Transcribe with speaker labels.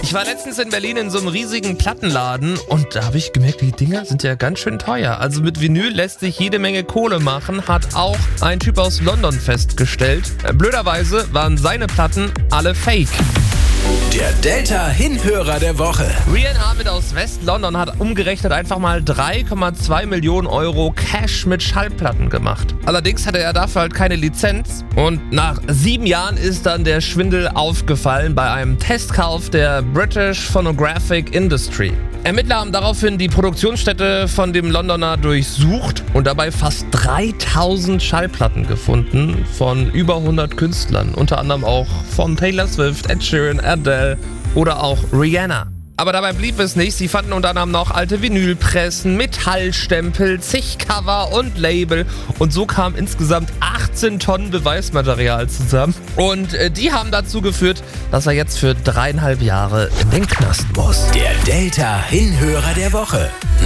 Speaker 1: Ich war letztens in Berlin in so einem riesigen Plattenladen und da habe ich gemerkt, die Dinger sind ja ganz schön teuer. Also mit Vinyl lässt sich jede Menge Kohle machen, hat auch ein Typ aus London festgestellt. Blöderweise waren seine Platten alle fake.
Speaker 2: Der Delta-Hinhörer der Woche.
Speaker 1: Rian Ahmed aus West-London hat umgerechnet einfach mal 3,2 Millionen Euro Cash mit Schallplatten gemacht. Allerdings hatte er dafür halt keine Lizenz und nach 7 Jahren ist dann der Schwindel aufgefallen bei einem Testkauf der British Phonographic Industry. Ermittler haben daraufhin die Produktionsstätte von dem Londoner durchsucht und dabei fast 3000 Schallplatten gefunden von über 100 Künstlern, unter anderem auch von Taylor Swift, Ed Sheeran, Adele oder auch Rihanna. Aber dabei blieb es nicht. Sie fanden unter anderem noch alte Vinylpressen, Metallstempel, zig Cover und Label. Und so kam insgesamt 18 Tonnen Beweismaterial zusammen. Und die haben dazu geführt, dass er jetzt für 3,5 Jahre in den Knast muss.
Speaker 2: Der Delta-Hinhörer der Woche.